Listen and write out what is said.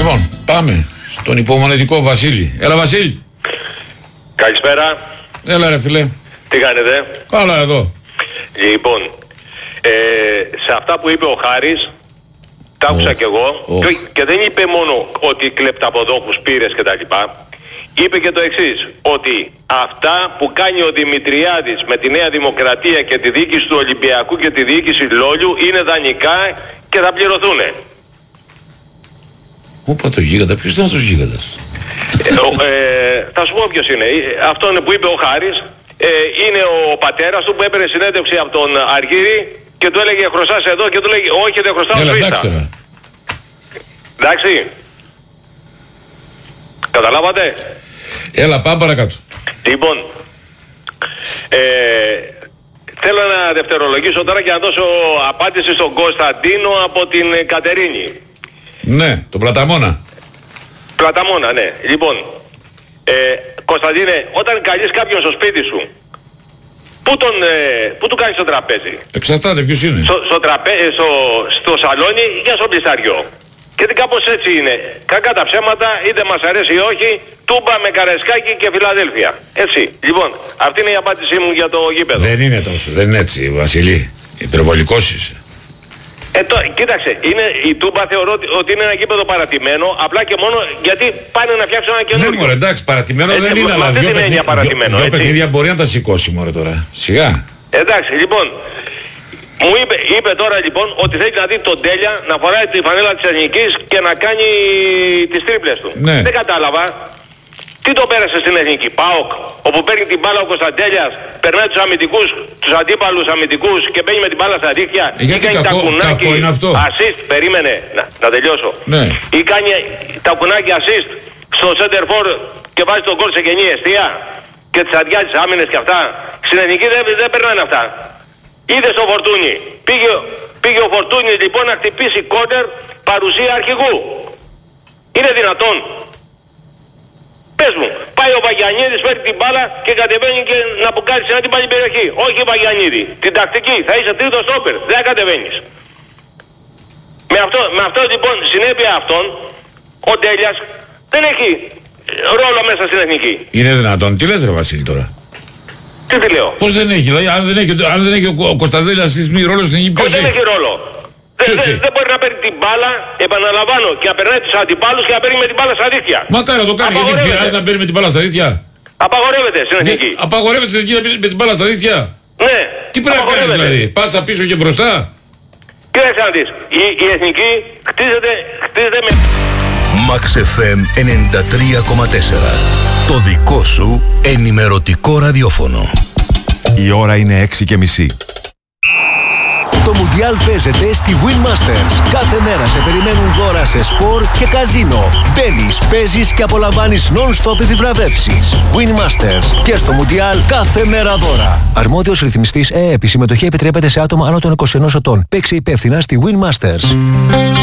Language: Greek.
Λοιπόν, πάμε στον υπομονετικό Βασίλη. Έλα Βασίλη. Καλησπέρα. Έλα ρε φίλε. Τι κάνετε? Καλά εδώ. Λοιπόν, σε αυτά που είπε ο Χάρης, τα άκουσα κι εγώ και δεν είπε μόνο ότι κλεπταποδόχους πήρες και τα λοιπά. Είπε και το εξής, ότι αυτά που κάνει ο Δημητριάδης με τη Νέα Δημοκρατία και τη διοίκηση του Ολυμπιακού και τη διοίκηση Λόλιου είναι δανεικά και θα πληρωθούνε. Όπα το γίγαντα, ποιος ήταν αυτός ο γίγαντας? Θα σου πω ποιος είναι. Αυτόν που είπε ο Χάρης είναι ο πατέρας του που έπαιρνε συνέντευξη από τον Αργύρη και του έλεγε χρωστάς εδώ και του λέγει όχι δεν χρωστάω στο Ίστα. Εντάξει. Καταλάβατε? Έλα πάμε παρακάτω. Λοιπόν, θέλω να δευτερολογήσω τώρα και να δώσω απάντηση στον Κωνσταντίνο από την Κατερίνη. Ναι, τον Πλαταμόνα. Πλαταμόνα, ναι. Λοιπόν, Κωνσταντίνε, όταν καλείς κάποιον στο σπίτι σου, πού του κάνεις το τραπέζι? Εξαρτάται ποιος είναι. Στο σαλόνι για στο πλισταριό. Γιατί κάπως έτσι είναι. Κακά τα ψέματα, είτε μας αρέσει ή όχι, Τούμπα με Καραϊσκάκη και Φιλαδέλφια. Έτσι. Λοιπόν, αυτή είναι η απάντησή μου για το γήπεδο. Δεν είναι τόσο, δεν είναι έτσι, Βασιλή. Υπερβολικός είσαι. Κοίταξε, η Τούμπα θεωρώ ότι είναι ένα γήπεδο παρατημένο, απλά και μόνο γιατί πάνε να φτιάξουν ένα καινούργιο. Ναι, μωρέ, εντάξει, παρατημένο δεν είναι, αλλά δύο παιχνίδια μπορεί να τα σηκώσει, μωρέ τώρα. Σιγά. Εντάξει, λοιπόν, μου είπε τώρα λοιπόν ότι θέλει να δει τον Τέλια να φοράει τη φανέλα της Εθνικής και να κάνει τις τρίπλες του. Ναι. Δεν κατάλαβα. Τι το πέρασε στην Εθνική? ΠΑΟΚ, όπου παίρνει την μπάλα ο Κωνσταντέλιας, περνάει τους αμυντικούς, τους αντίπαλους αμυντικούς και μπαίνει με την μπάλα στα δίχτυα. Γιατί κακό είναι αυτό? Assist, περίμενε, να τελειώσω. Ναι. Ή κάνει τα κουνάκι assist στο center for και βάζει τον γκολ σε κενή εστία και τις αδειάζεις άμυνες και αυτά. Στην Εθνική δεν περνάνε αυτά. Είδε στο Φορτούνι. Πήγε ο Φορτούνι λοιπόν να χτυπήσει κόντερ παρουσία αρχηγού. Είναι δυνατόν? Πες μου, πάει ο Βαγιανίδης, παίρνει την μπάλα και κατεβαίνει και να μπουκάρει σε την πάλι περιοχή. Όχι Βαγιανίδη. Την τακτική, θα είσαι τρίτος στόπερ. Δεν κατεβαίνεις. Με αυτό λοιπόν, συνέπεια αυτών, ο Τέλιας δεν έχει ρόλο μέσα στην Εθνική. Είναι δυνατόν? Τι λες ρε Βασίλη τώρα? Τι τι λέω? Πώς δεν έχει? Δηλαδή αν δεν έχει ο Κωνσταντέλιας αυτή τη στιγμή ρόλο στην Εθνική, ποιος δεν έχει ρόλο. Δεν μπορεί να παίρνει την μπάλα, επαναλαμβάνω, και να περνάει τους αντιπάλους και να παίρνει με την μπάλα στα δίχτυα. Μα κάνει να το κάνει, γιατί πειράζει να παίρνει με την μπάλα στα δίχτυα? Απαγορεύεται στην Εθνική. Απαγορεύεται στην Εθνική να παίρνει με την μπάλα στα δίχτυα? Ναι. Τι πρέπει να κάνεις δηλαδή? Πάσα πίσω και μπροστά? Κοίταξε να δεις, η Εθνική χτίζεται με... Max FM 93,4. Το δικό σου ενημερωτικό ραδιόφωνο. Η ώρα είναι 6:30. Το Μουντιάλ παίζεται στη Win Masters. Κάθε μέρα σε περιμένουν δώρα σε σπορ και καζίνο. Μπαίνεις, παίζεις και απολαμβάνεις non-stop επιβραβεύσεις. Win Masters. Και στο Μουντιάλ κάθε μέρα δώρα. Αρμόδιος ρυθμιστής ΕΕΠ. Η συμμετοχή επιτρέπεται σε άτομα άνω των 21 ετών. Παίξε υπεύθυνα στη Win Masters.